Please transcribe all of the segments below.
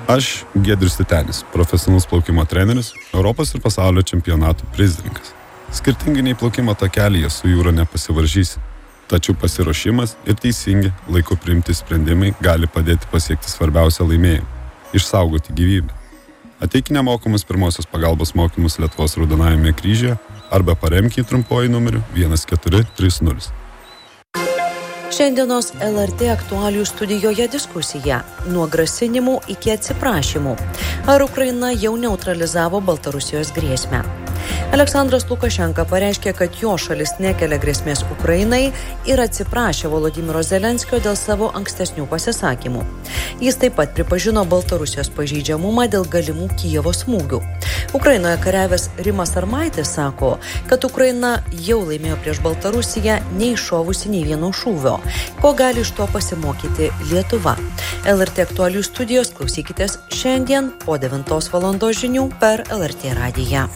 Aš Giedrius Titenis, profesionalus plaukimo treneris, Europos ir pasaulio čempionatų prizininkas. Skirtingai nei plaukimo takelyje su jūra nepasivaržysi, tačiau pasiruošimas ir teisingi laiku priimti sprendimai gali padėti pasiekti svarbiausią laimėjimą – išsaugoti gyvybę. Ateik nemokamus pirmosios pagalbos mokymus Lietuvos Raudonajame kryžiuje arba paremk jį trumpuoju numeriu 1430. Šiandienos LRT aktualijų studijoje diskusija nuo grasinimų iki atsiprašymų. Ar Ukraina jau neutralizavo Baltarusijos grėsmę? Aleksandras Lukašenka pareiškė, kad jo šalis nekelia grėsmės Ukrainai ir atsiprašė Volodymyro Zelenskio dėl savo ankstesnių pasisakymų. Jis taip pat pripažino Baltarusijos pažeidžiamumą dėl galimų Kijevo smūgių. Ukrainoje kariavęs Rimas Armaitis sako, kad Ukraina jau laimėjo prieš Baltarusiją neiššovusi nei vieno šūvio. Ko gali iš to pasimokyti Lietuva? LRT aktualijų studijos klausykitės šiandien po 9 valandos žinių per LRT radiją.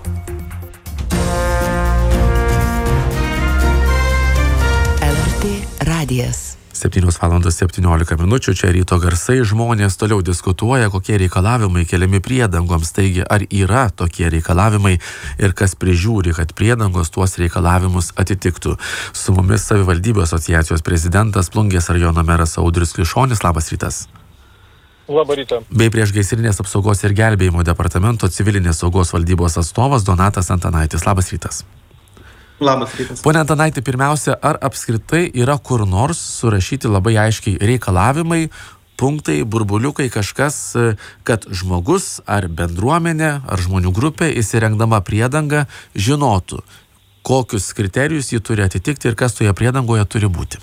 Radijas. 7:17 čia ryto garsai, žmonės toliau diskutuoja, kokie reikalavimai keliami priedangoms, taigi ar yra tokie reikalavimai ir kas prižiūri, kad priedangos tuos reikalavimus atitiktų. Su mumis Savivaldybių asociacijos prezidentas, Plungės rajono meras Audrius Klišonis, labas rytas. Labą rytą. Bei priešgaisrinės apsaugos ir gelbėjimo departamento civilinės saugos valdybos atstovas Donatas Antanaitis, labas rytas. Labas rytas. Pone Antanaiti, pirmiausia, ar apskritai yra kur nors surašyti labai aiškiai reikalavimai, punktai, burbuliukai, kažkas, kad žmogus ar bendruomenė ar žmonių grupė įsirengdama priedangą žinotų, kokius kriterijus jį turi atitikti ir kas toje priedangoje turi būti?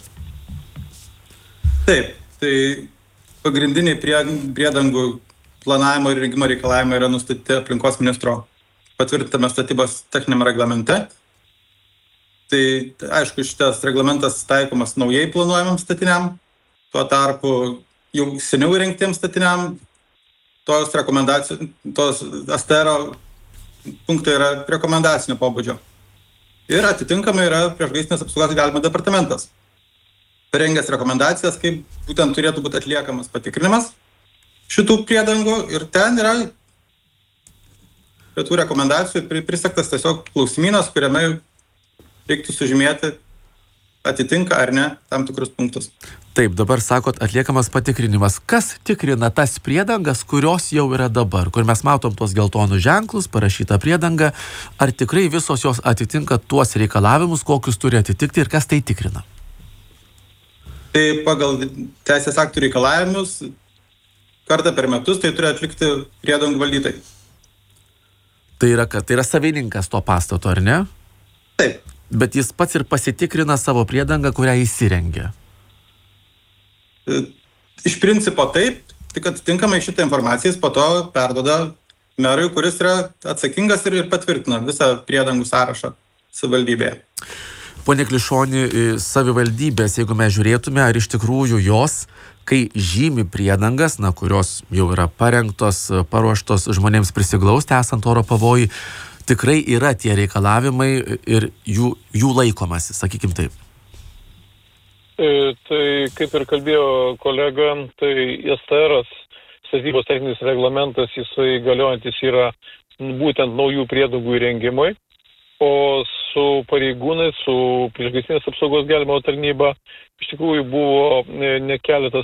Taip, tai pagrindiniai priedangų planavimo ir rengimo reikalavimai yra nustatyti aplinkos ministro patvirtintame statybos techniniame reglamente. Tai aišku, šitas reglamentas taikomas naujai planuojamam statiniam, tuo tarpu jau seniau įrengtiems statiniam, tos ASTERO punktai yra rekomendacinio pobūdžio. Ir atitinkamai yra priešgaisrinės apsaugos gelbėjimo departamentas parengęs rekomendacijas, kaip būtent turėtų būti atliekamas patikrinimas šitų priedangų, ir ten yra prie tų rekomendacijų prisegtas tiesiog klausimynas, kuriame reiktų sužymėti, atitinka ar ne tam tikrus punktus. Taip, dabar sakot, atliekamas patikrinimas. Kas tikrina tas priedangas, kurios jau yra dabar, kur mes matom tuos geltonus ženklus, parašytą priedangą, ar tikrai visos jos atitinka tuos reikalavimus, kokius turi atitikti ir kas tai tikrina? Tai pagal teisės aktų reikalavimus kartą per metus tai turi atlikti priedangų valdytojai. Tai yra kad? Tai yra savininkas to pastato, ar ne? Taip. Bet jis pats ir pasitikrina savo priedangą, kurią įsirengia. Iš principo taip, tik atitinkamai šitą informaciją jis po to perduoda merui, kuris yra atsakingas ir patvirtina visą priedangų sąrašą savivaldybėje. Pone Klišoni, savivaldybės, jeigu mes žiūrėtume, ar iš tikrųjų jos, kai žymi priedangas, kurios jau yra parengtos, paruoštos žmonėms prisiglausti esant oro pavojui, tikrai yra tie reikalavimai ir jų laikomasi, sakykim taip. Tai kaip ir kalbėjo kolega, tai ASTERas, statybos techninis reglamentas, jisai galiojantis yra būtent naujų priedangų įrengimui, o su pareigūnais, su priešgaisrinės apsaugos gelbėjimo tarnyba iš tikrųjų buvo ne keletas